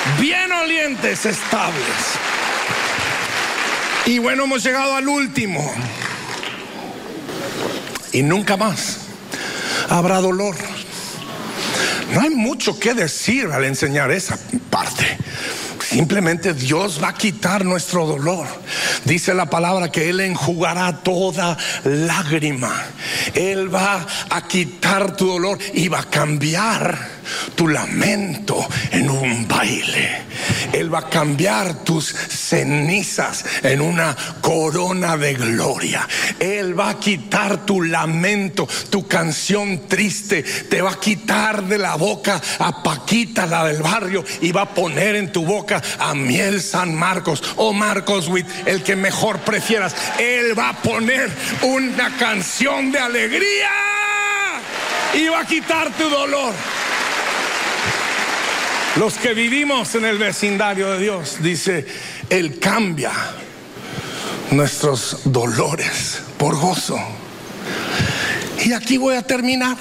bien olientes, estables. Y bueno, hemos llegado al último. Y nunca más habrá dolor. No hay mucho que decir al enseñar esa parte. Simplemente Dios va a quitar nuestro dolor. Dice la palabra que Él enjugará toda lágrima. Él va a quitar tu dolor y va a cambiar tu lamento en un baile. Él va a cambiar tus cenizas en una corona de gloria. Él va a quitar tu lamento, tu canción triste. Te va a quitar de la boca a Paquita, la del barrio, y va a poner en tu boca a Miel San Marcos o Marcos Witt, el que mejor prefieras. Él va a poner una canción de alegría y va a quitar tu dolor. Los que vivimos en el vecindario de Dios, dice, Él cambia nuestros dolores por gozo. Y aquí voy a terminar.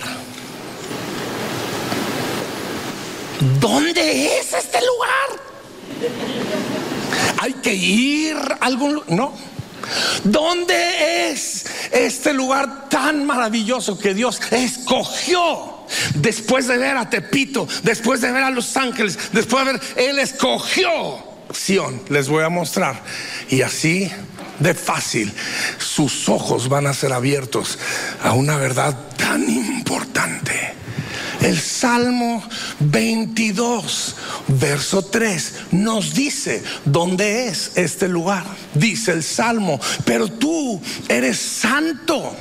¿Dónde es este lugar? ¿Hay que ir a algún lugar? No. ¿Dónde es este lugar tan maravilloso que Dios escogió? Después de ver a Tepito, después de ver a Los Ángeles, después de ver, Él escogió Sión. Les voy a mostrar. Y así de fácil sus ojos van a ser abiertos a una verdad tan importante. El Salmo 22, verso 3 nos dice dónde es este lugar. Dice el Salmo: pero tú eres santo,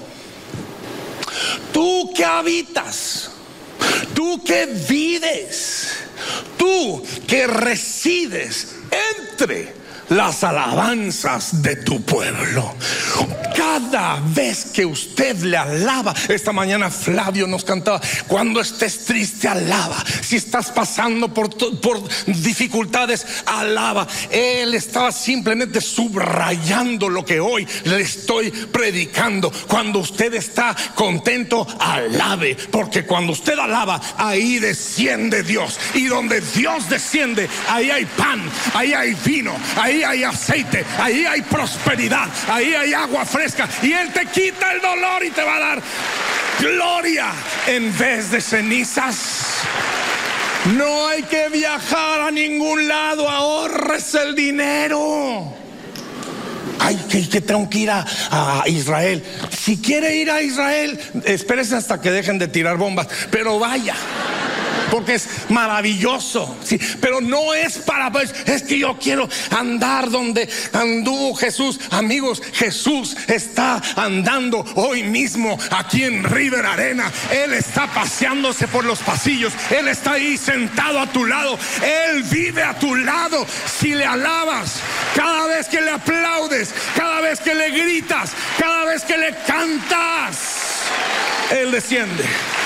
tú que habitas, tú que vives, tú que resides entre las alabanzas de tu pueblo. Cada vez que usted le alaba, esta mañana Flavio nos cantaba: cuando estés triste, alaba. Si estás pasando por dificultades, alaba. Él estaba simplemente subrayando lo que hoy le estoy predicando. Cuando usted está contento, alabe, porque cuando usted alaba, ahí desciende Dios. Y donde Dios desciende, ahí hay pan, ahí hay vino, ahí hay aceite, ahí hay prosperidad, ahí hay agua fresca, y Él te quita el dolor y te va a dar gloria en vez de cenizas. No hay que viajar a ningún lado, ahorres el dinero. Ay, que tengo que ir a Israel. Si quiere ir a Israel, espérese hasta que dejen de tirar bombas, pero vaya, porque es maravilloso, sí, pero no es para, es que yo quiero andar donde anduvo Jesús. Amigos, Jesús está andando hoy mismo aquí en River Arena. Él está paseándose por los pasillos, Él está ahí sentado a tu lado, Él vive a tu lado. Si le alabas, cada vez que le aplaudes, cada vez que le gritas, cada vez que le cantas, Él desciende,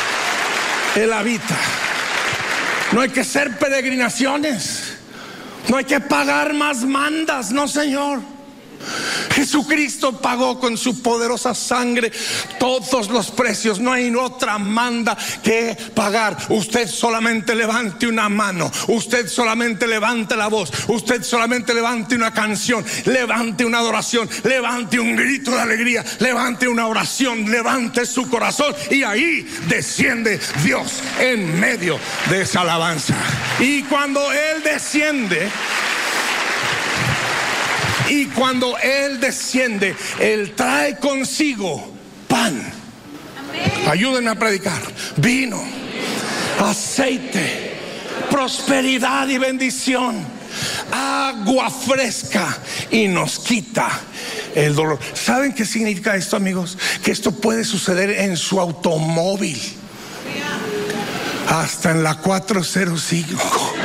Él habita. No hay que hacer peregrinaciones, no hay que pagar más mandas, no, Señor. Jesucristo pagó con su poderosa sangre todos los precios. No hay otra manda que pagar. Usted solamente levante una mano, usted solamente levante la voz, usted solamente levante una canción, levante una adoración, levante un grito de alegría, levante una oración, levante su corazón, y ahí desciende Dios en medio de esa alabanza. Y cuando Él desciende, Él trae consigo pan. Amén. Ayúdenme a predicar. Vino, aceite, prosperidad y bendición, agua fresca, y nos quita el dolor. ¿Saben qué significa esto, amigos? Que esto puede suceder en su automóvil, hasta en la 405.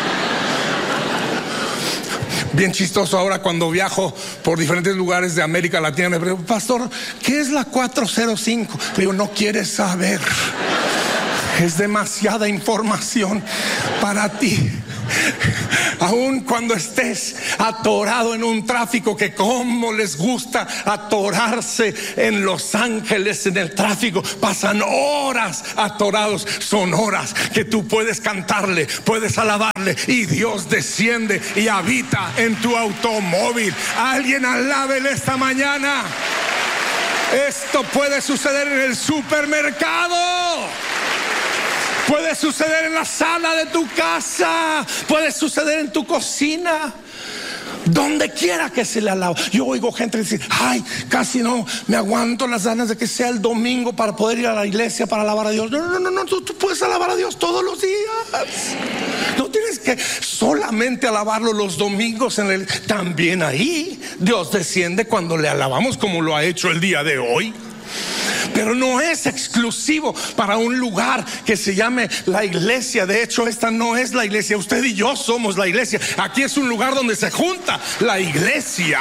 Bien chistoso, ahora cuando viajo por diferentes lugares de América Latina, me pregunto: pastor, ¿qué es la 405? Le digo: no quieres saber, es demasiada información para ti. Aun cuando estés atorado en un tráfico, que como les gusta atorarse en Los Ángeles en el tráfico, pasan horas atorados. Son horas que tú puedes cantarle, puedes alabarle, y Dios desciende y habita en tu automóvil. Alguien alábele esta mañana. Esto puede suceder en el supermercado, puede suceder en la sala de tu casa, puede suceder en tu cocina, donde quiera que se le alaba. Yo oigo gente decir: ay, casi no me aguanto las ganas de que sea el domingo para poder ir a la iglesia para alabar a Dios. No, tú puedes alabar a Dios todos los días. No tienes que solamente alabarlo los domingos. También ahí Dios desciende cuando le alabamos, como lo ha hecho el día de hoy. Pero no es exclusivo para un lugar que se llame la iglesia. De hecho, esta no es la iglesia. Usted y yo somos la iglesia. Aquí es un lugar donde se junta la iglesia.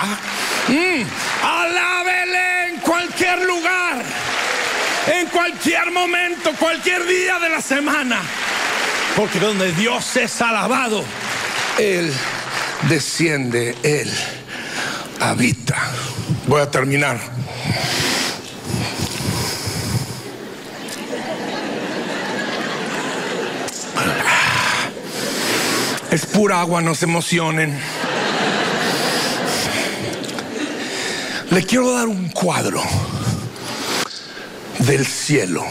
Alábele en cualquier lugar, en cualquier momento, cualquier día de la semana. Porque donde Dios es alabado, Él desciende, Él habita. Voy a terminar. Es pura agua, no se emocionen. Le quiero dar un cuadro del cielo.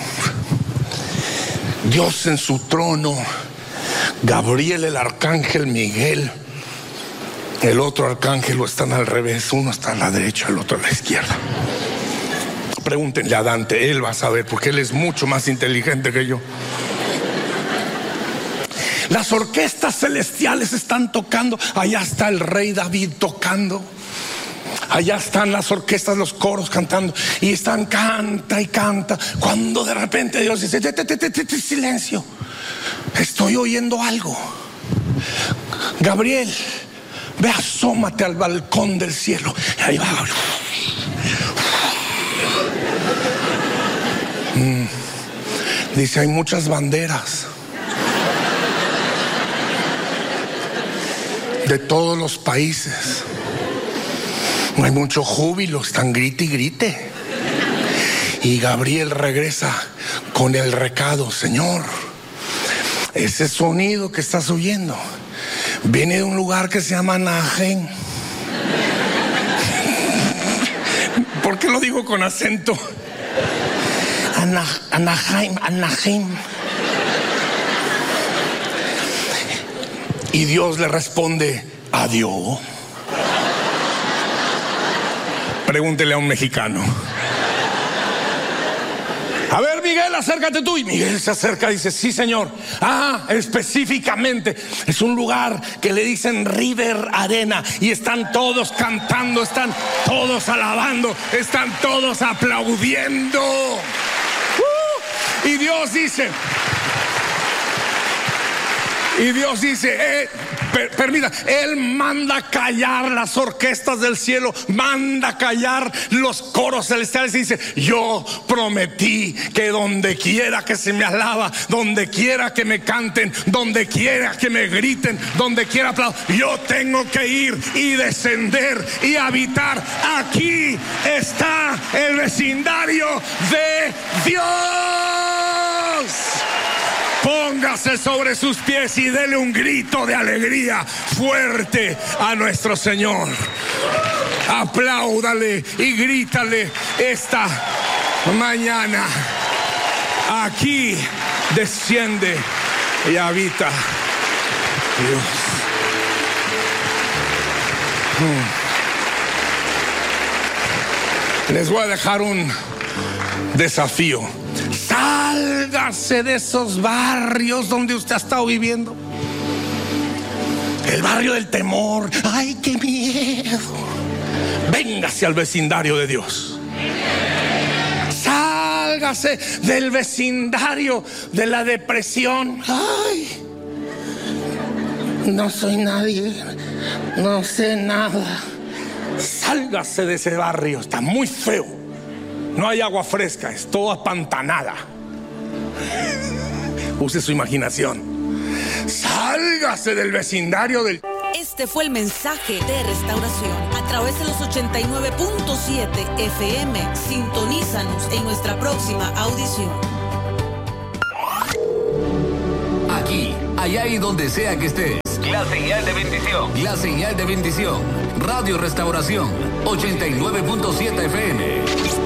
Dios en su trono, Gabriel, el arcángel, Miguel, el otro arcángel, están al revés. Uno está a la derecha, el otro a la izquierda. Pregúntenle a Dante, él va a saber, porque él es mucho más inteligente que yo. Las orquestas celestiales están tocando. Allá está el rey David tocando. Allá están las orquestas, los coros cantando. Y están canta y canta. Cuando de repente Dios dice: silencio, estoy oyendo algo. Gabriel, ve, asómate al balcón del cielo. Y ahí va. Dice: hay muchas banderas de todos los países. Hay mucho júbilo, están grite y grite. Y Gabriel regresa con el recado: Señor, ese sonido que estás oyendo viene de un lugar que se llama Anaheim. ¿Por qué lo digo con acento? Anaheim. Y Dios le responde: adiós. Pregúntele a un mexicano. A ver, Miguel, acércate tú. Y Miguel se acerca y dice: sí, señor. Específicamente es un lugar que le dicen River Arena. Y están todos cantando, están todos alabando, están todos aplaudiendo. Y Dios dice, permita, Él manda callar las orquestas del cielo, manda callar los coros celestiales y dice: yo prometí que donde quiera que se me alaba, donde quiera que me canten, donde quiera que me griten, donde quiera aplaudir, yo tengo que ir y descender y habitar. Aquí está el vecindario de Dios. Póngase sobre sus pies y dele un grito de alegría fuerte a nuestro Señor. Apláudale y grítale esta mañana: aquí desciende y habita Dios. Les voy a dejar un desafío. Sálgase de esos barrios donde usted ha estado viviendo. El barrio del temor. ¡Ay, qué miedo! Véngase al vecindario de Dios. Sálgase del vecindario de la depresión. ¡Ay! No soy nadie, no sé nada. Sálgase de ese barrio, está muy feo. No hay agua fresca, es toda apantanada. Use su imaginación. Sálgase Sálgase del vecindario del... Este fue el mensaje de Restauración a través de los 89.7 FM. Sintonízanos en nuestra próxima audición. Aquí, allá y donde sea que estés. La señal de bendición. La señal de bendición. Radio Restauración 89.7 FM.